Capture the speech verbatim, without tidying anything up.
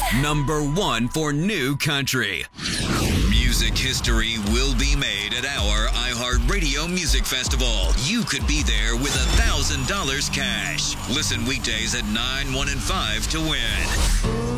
Number one for new country. Music history will be made at our iHeartRadio Music Festival. You could be there with one thousand dollars cash. Listen weekdays at nine, one, and five to win.